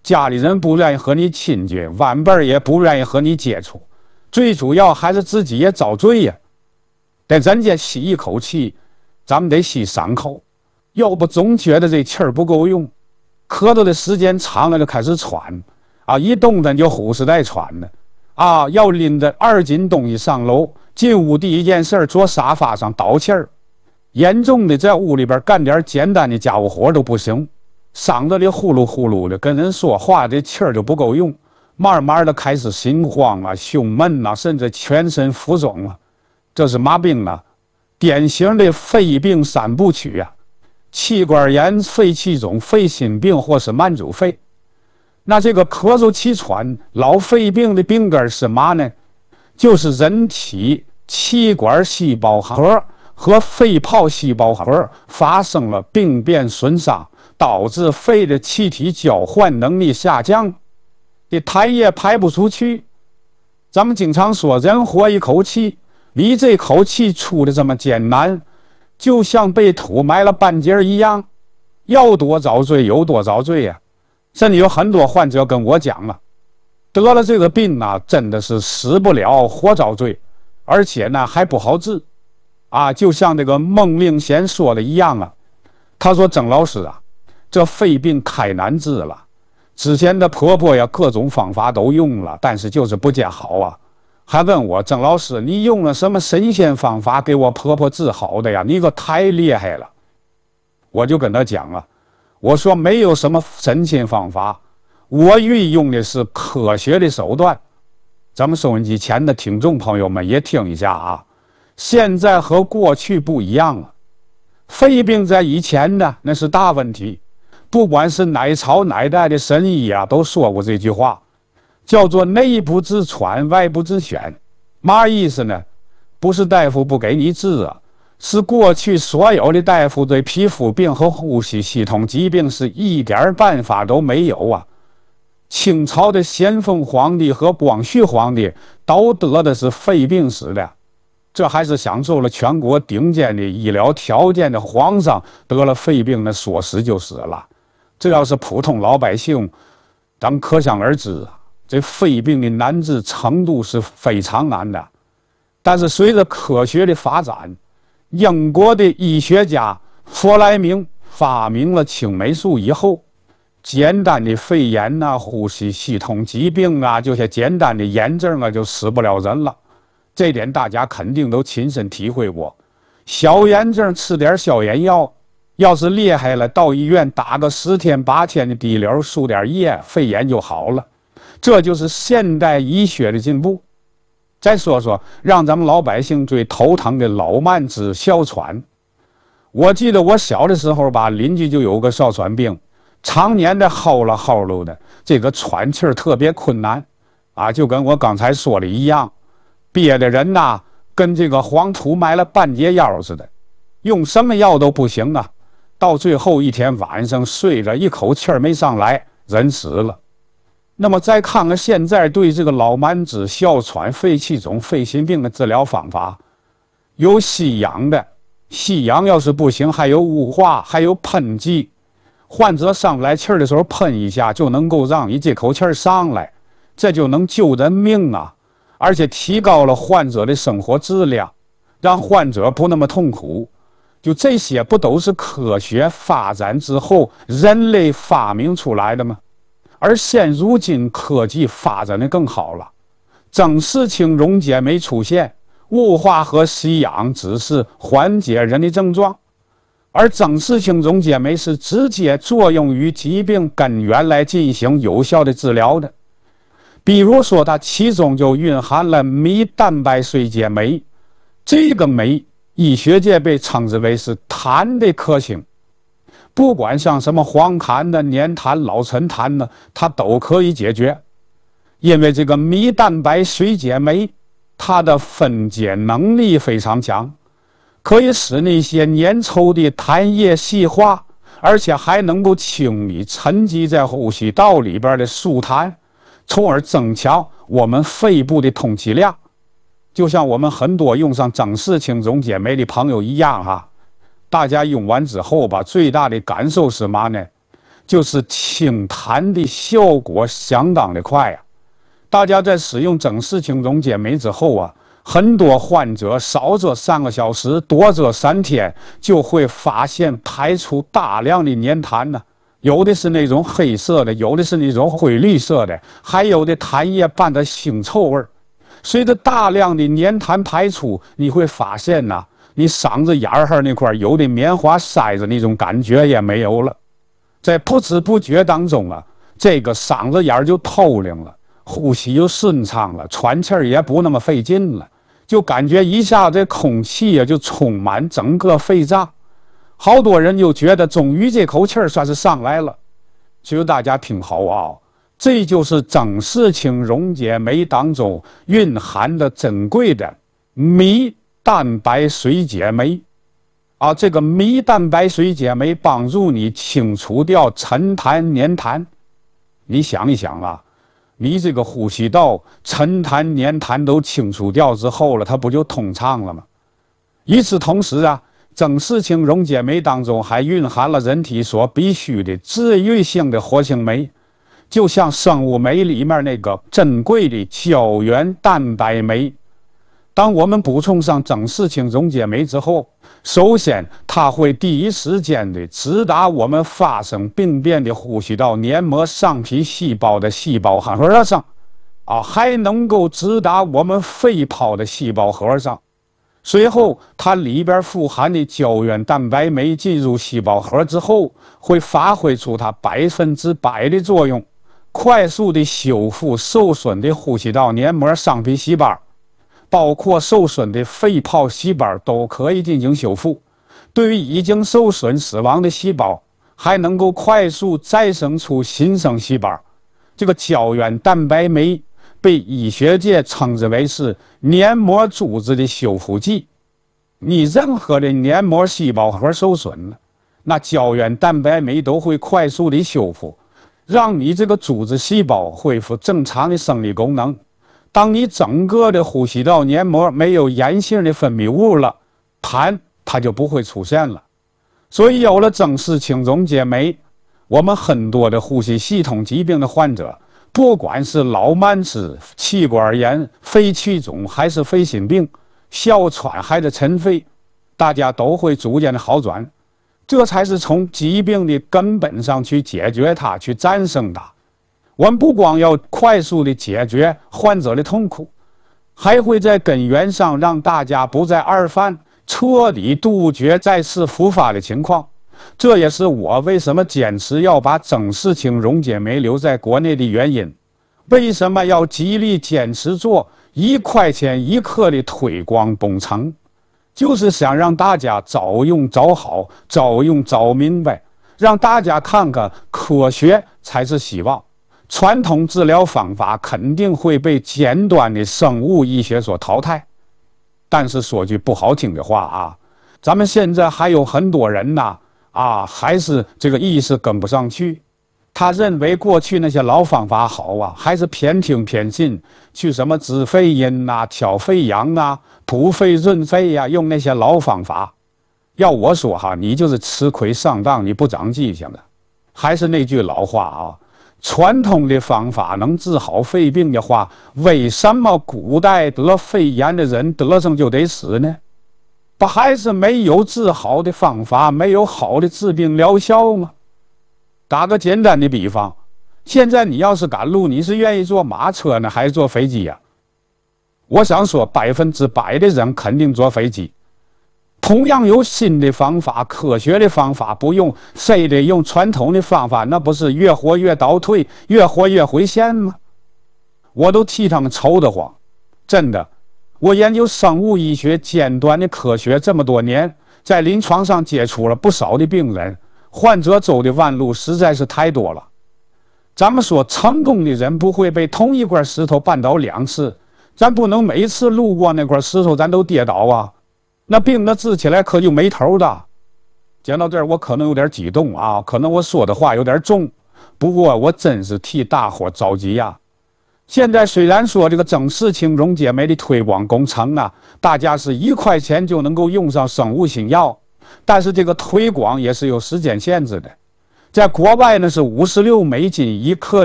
家里人不愿意和你亲近，晚辈也不愿意和你接触，最主要还是自己也遭罪呀。得人家吸一口气，咱们得吸3口，要不总觉得这气儿不够用，咳嗽的时间长了就开始喘啊，一动弹就呼哧带喘的啊，要拎着2斤东西上楼，进屋第一件事坐沙发上倒气儿，严重的在屋里边干点简单的家务活都不行，嗓子里呼噜呼噜的，跟人说话这气儿就不够用，慢慢的开始心慌啊、胸闷啊，甚至全身浮肿啊。这是嘛病呢？典型的肺病3部曲啊，气管炎、肺气肿、肺心病或是慢阻肺。那这个咳嗽气喘老肺病的病根是嘛呢？就是人体气管细胞核和肺泡细胞核发生了病变损伤，导致肺的气体交换能力下降，这痰液排不出去。咱们经常说人活一口气，离这口气出的这么艰难，就像被土埋了半截一样，要多遭罪有多遭罪呀。甚至有很多患者跟我讲了，得了这个病啊，真的是死不了活遭罪，而且呢还不好治啊。就像这个孟令贤说的一样啊，他说郑老师啊，这肺病太难治了，之前的婆婆呀各种方法都用了，但是就是不见好啊。还问我郑老师，你用了什么神仙方法给我婆婆治好的呀？你可太厉害了。我就跟他讲了，我说没有什么神仙方法，我运用的是科学的手段。咱们收音机前的听众朋友们也听一下啊，现在和过去不一样了。肺病在以前呢，那是大问题，不管是哪朝哪代的神医啊，都说过这句话，叫做内部治喘，外部治选。嘛意思呢？不是大夫不给你治啊，是过去所有的大夫对皮肤病和呼吸系统疾病是一点办法都没有啊。清朝的咸丰皇帝和光绪皇帝都得的是肺病死的，这还是享受了全国顶尖的医疗条件的皇上得了肺病呢，说死就死了。这要是普通老百姓，咱可想而知啊，这肺病的难治程度是非常难的。但是随着科学的发展，英国的医学家弗莱明发明了青霉素以后，简单的肺炎啊、呼吸系统疾病啊，就些简单的炎症啊，就死不了人了。这点大家肯定都亲身体会过。小炎症吃点消炎药，要是厉害了，到医院打个10天8天的滴流，输点液，肺炎就好了。这就是现代医学的进步。再说说让咱们老百姓最头疼的老慢支、哮喘。我记得我小的时候吧，邻居就有个哮喘病，常年的嚎了嚎噜的，这个喘气儿特别困难啊，就跟我刚才说的一样，憋的人呐，跟这个黄土埋了半截腰似的，用什么药都不行啊。到最后一天晚上睡着，一口气儿没上来，人死了。那么再看看现在对这个老慢支、哮喘、肺气肿、肺心病的治疗方法，有吸氧的，吸氧要是不行，还有雾化，还有喷剂。患者上不来气儿的时候喷一下，就能够让你这口气儿上来，这就能救人命啊！而且提高了患者的生活质量，让患者不那么痛苦。就这些不都是科学发展之后人类发明出来的吗？而现如今科技发展的更好了，正视氢溶解酶出现，雾化和吸氧只是缓解人的症状，而正视氢溶解酶是直接作用于疾病根源来进行有效的治疗的。比如说它其中就蕴含了米蛋白水解酶，这个酶医学界被称之为是痰的克星。不管像什么黄痰的、粘痰、老陈痰呢，它都可以解决。因为这个米蛋白水解酶，它的分解能力非常强，可以使那些粘稠的痰液细化，而且还能够清理沉积在呼吸道里边的俗痰，从而增强我们肺部的通气量。就像我们很多用上正视氢溶解酶的朋友一样哈，大家用完之后吧，最大的感受是嘛呢？ 就是清痰的效果相当的快啊。大家在使用整氏清溶解酶之后啊，很多患者少则3个小时，多则3天，就会发现排出大量的粘痰呢。有的是那种黑色的，有的是那种灰绿色的，还有的痰液伴着腥臭味儿。随着大量的粘痰排出，你会发现呐，你嗓子眼儿那块有的棉花塞子那种感觉也没有了。在不知不觉当中啊，这个嗓子眼儿就透亮了，呼吸又顺畅了，喘气儿也不那么费劲了，就感觉一下这空气也就充满整个肺脏。好多人就觉得终于这口气儿算是上来了。只有大家听好啊，这就是整氏清溶解酶当中蕴含的珍贵的醚蛋白水解酶啊。这个醚蛋白水解酶帮助你清除掉沉痰粘痰。你想一想啊，你这个呼吸道沉痰粘痰都清除掉之后了，它不就通畅了吗？与此同时啊，整氏清溶解酶当中还蕴含了人体所必需的治愈性的活性酶，就像生物酶里面那个珍贵的胶原蛋白酶。当我们补充上整氏清溶解酶之后，首先它会第一时间的直达我们发生病变的呼吸道黏膜上皮细胞的细胞核上啊，还能够直达我们肺泡的细胞核上。随后它里边富含的胶原蛋白酶进入细胞核之后，会发挥出它100%的作用，快速的修复受损的呼吸道黏膜上皮细胞，包括受损的肺泡细胞都可以进行修复。对于已经受损死亡的细胞，还能够快速再生出新生细胞。这个胶原蛋白酶被医学界称之为是黏膜组织的修复剂。你任何的黏膜细胞核受损了，那胶原蛋白酶都会快速的修复，让你这个组织细胞恢复正常的生理功能。当你整个的呼吸道黏膜没有炎性的分泌物了，痰它就不会出现了。所以有了整氏清溶解酶，我们很多的呼吸系统疾病的患者，不管是老慢支、气管炎、肺气肿，还是肺心病、哮喘，还是尘肺，大家都会逐渐的好转。这才是从疾病的根本上去解决它，去战胜它。我们不光要快速的解决患者的痛苦，还会在根源上让大家不再二犯，彻底杜绝再次复发的情况。这也是我为什么坚持要把整氏清溶解酶留在国内的原因。为什么要极力坚持做1块钱1克的推广工程，就是想让大家早用早好，早用早明白，让大家看看科学才是希望。传统治疗方法肯定会被尖端的生物医学所淘汰。但是说句不好听的话啊，咱们现在还有很多人呐还是这个意识跟不上去。他认为过去那些老方法好啊，还是偏听偏信，去什么止肺阴啊、挑肺阳啊、补肺润肺啊，用那些老方法。要我说哈，你就是吃亏上当，你不长记性的。还是那句老话啊，传统的方法能治好肺病的话，为什么古代得肺炎的人得上就得死呢？不还是没有治好的方法，没有好的治病疗效吗？打个简单的比方，现在你要是赶路，你是愿意坐马车呢，还是坐飞机呀？我想说100%的人肯定坐飞机。同样有新的方法、科学的方法，不用非得用传统的方法，那不是越活越倒退，越活越回线吗？我都替他们愁得慌，真的。我研究生物医学尖端的科学这么多年，在临床上接触了不少的病人，患者走的弯路实在是太多了。咱们说成功的人不会被同一块石头绊倒2次，咱不能每次路过那块石头咱都跌倒啊，那病那治起来可就没头的。讲到这儿我可能有点激动啊，可能我说的话有点重，不过我真是替大伙着急呀。现在虽然说这个整氏清溶解酶的推广工程啊，大家是1块钱就能够用上生物新药，但是这个推广也是有时间限制的。 在国外呢是56美金一克